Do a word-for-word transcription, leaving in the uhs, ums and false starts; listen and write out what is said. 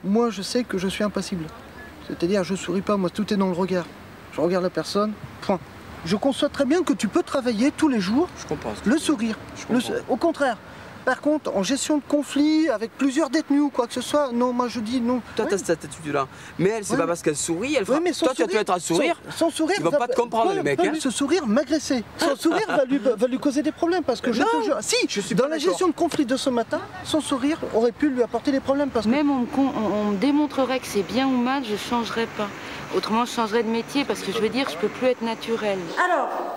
moi je sais que je suis impassible. C'est-à-dire je souris pas, moi tout est dans le regard. Je regarde la personne, point. Je conçois très bien que tu peux travailler tous les jours je comprends le sourire. Le, au contraire. Par contre, en gestion de conflit avec plusieurs détenus ou quoi que ce soit, non, moi je dis non. Toi, oui. tu as cette attitude-là. Mais elle, c'est oui. pas parce qu'elle sourit, elle fera... oui, mais Toi, sourire, tu vas être à sourire. Son, son sourire il va, va pas te comprendre, va, le mec. Va, hein. Ce sourire m'agresser. Son sourire va, lui, va lui causer des problèmes parce que je non, te jure. Si, je suis dans la gestion de conflit de ce matin, son sourire aurait pu lui apporter des problèmes. Parce que... Même on me, on, on me démontrerait que c'est bien ou mal, je changerais pas. Autrement, je changerais de métier parce que je veux dire, je peux plus être naturelle. Alors,